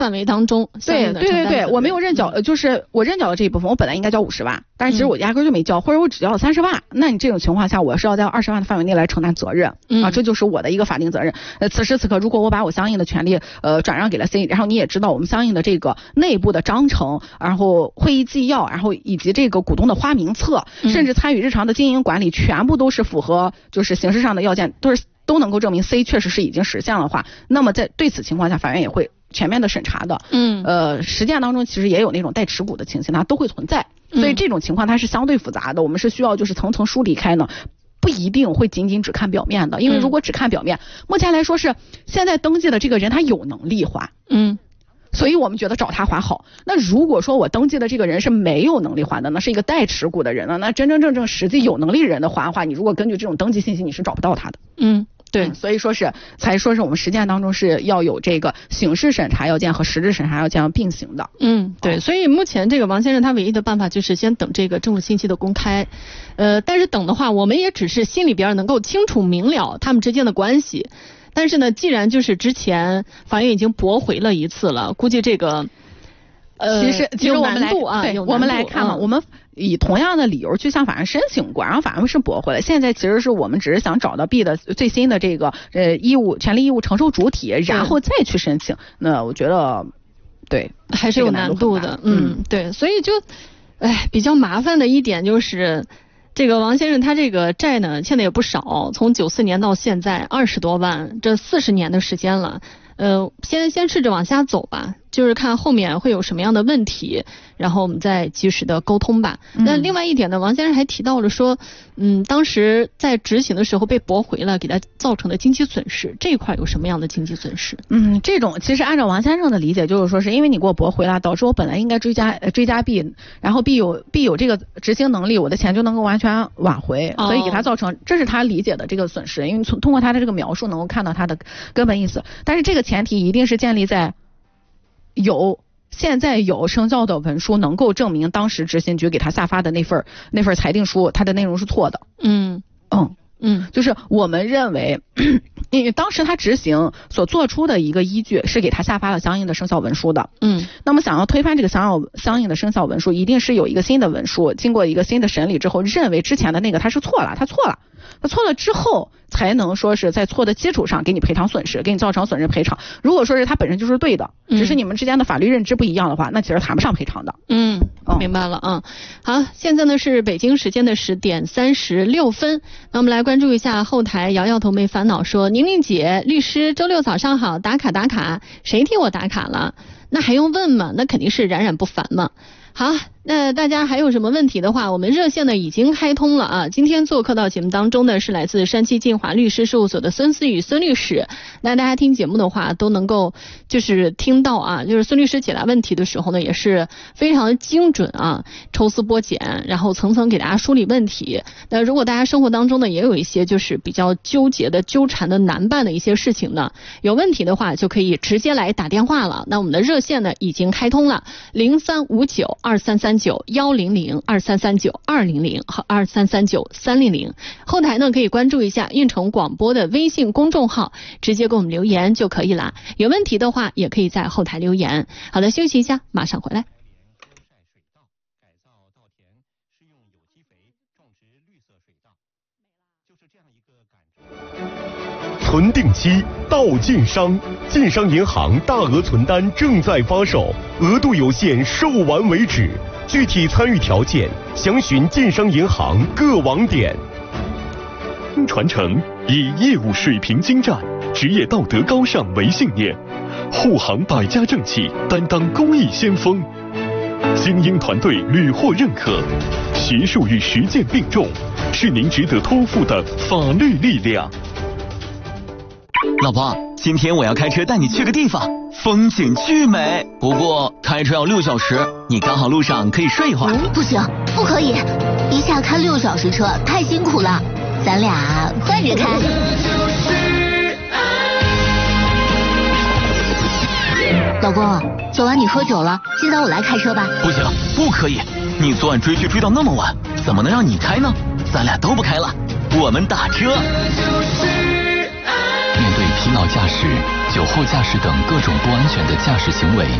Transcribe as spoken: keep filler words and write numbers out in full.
范围当中， 对对对对，我没有认缴，就是我认缴的这一部分，我本来应该交五十万，但是其实我压根就没交，或者我只交了三十万，那你这种情况下，我是要在二十万的范围内来承担责任、嗯、啊，这就是我的一个法定责任。呃，此时此刻，如果我把我相应的权利呃转让给了 C， 然后你也知道我们相应的这个内部的章程，然后会议纪要，然后以及这个股东的花名册，甚至参与日常的经营管理，全部都是符合就是形式上的要件，都是都能够证明 C 确实是已经实现了的话，那么在对此情况下，法院也会全面的审查的。嗯，呃，实践当中其实也有那种带持股的情形，它都会存在，所以这种情况它是相对复杂的，我们是需要就是层层梳理开呢。不一定会仅仅只看表面的，因为如果只看表面，嗯、目前来说是现在登记的这个人他有能力还，嗯，所以我们觉得找他还好。那如果说我登记的这个人是没有能力还的，那是一个带持股的人呢，那真真正正实际有能力人的还的话，你如果根据这种登记信息，你是找不到他的。嗯。对、嗯，所以说是才说是我们实践当中是要有这个刑事审查要件和实质审查要件要并行的。嗯， 对，所以目前这个王先生他唯一的办法就是先等这个政务信息的公开，呃，但是等的话，我们也只是心里边能够清楚明了他们之间的关系。但是呢，既然就是之前法院已经驳回了一次了，估计这个。呃， 其实其实我们来啊， 对，我们来看嘛、嗯，我们以同样的理由去向法院申请过，然后法院是驳回了。现在其实是我们只是想找到 B 的最新的这个呃义务权利义务承受主体，然后再去申请。那我觉得对还是有难度的，嗯，对，所以就哎比较麻烦的一点就是。这个王先生他这个债呢欠的也不少，从九四年到现在二十多万，这四十年的时间了。呃，先先试着往下走吧，就是看后面会有什么样的问题，然后我们再及时的沟通吧。嗯、那另外一点呢，王先生还提到了说，嗯，当时在执行的时候被驳回了，给他造成的经济损失，这一块有什么样的经济损失？ 嗯，这种其实按照王先生的理解，就是说是因为你给我驳回了，导致我本来应该追加追加 B， 然后 B 有 B 有这个执行能力，我的钱就能够完全挽回，所以给他造成，这是他理解的这个损失，因为从通过他的这个描述能够看到他的根本意思，但是这个前提一定是建立在有现在有生效的文书能够证明当时执行局给他下发的那份那份裁定书它的内容是错的。嗯嗯嗯，就是我们认为因为当时他执行所做出的一个依据是给他下发了相应的生效文书的。嗯，那么想要推翻这个相应相应的生效文书，一定是有一个新的文书经过一个新的审理之后，认为之前的那个他是错了，他错了他错了之后才能说是在错的基础上给你赔偿损失，给你造成损失赔偿。如果说是他本身就是对的，只是你们之间的法律认知不一样的话，那其实谈不上赔偿的。 嗯，明白了啊。好，现在呢是北京时间的十点三十六分，那我们来关注一下后台摇摇头没烦恼说，宁宁姐律师周六早上好，打卡打卡，谁替我打卡了？那还用问吗？那肯定是冉冉不凡嘛。好，那大家还有什么问题的话，我们热线呢已经开通了啊。今天做客到节目当中的是来自山西晋华律师事务所的孙思雨孙律师。那大家听节目的话都能够就是听到啊，就是孙律师解答问题的时候呢也是非常的精准啊，抽丝剥茧，然后层层给大家梳理问题。那如果大家生活当中呢也有一些就是比较纠结的纠缠的难办的一些事情呢，有问题的话就可以直接来打电话了。那我们的热线呢已经开通了零三五九二三三九幺零零二三三九二零零和二三三九三零零，后台呢可以关注一下运城广播的微信公众号，直接给我们留言就可以了。有问题的话也可以在后台留言。好的，休息一下，马上回来。 存定期到晋商，晋商银行大额存单正在发售，额度有限，售完为止。具体参与条件详询晋商银行各网点。传承以业务水平精湛、职业道德高尚为信念，护航百家政企，担当公益先锋。精英团队屡获认可，学术与实践并重，是您值得托付的法律力量。 老婆，今天我要开车带你去个地方，风景巨美，不过开车要六小时，你刚好路上可以睡一会儿。 嗯，不行，不可以，一下开六小时车太辛苦了，咱俩换着开。老公，昨晚你喝酒了，今早我来开车吧。 不行，不可以，你昨晚追剧追到那么晚，怎么能让你开呢？咱俩都不开了，我们打车。 面对疲劳驾驶， 酒后驾驶等各种不安全的驾驶行为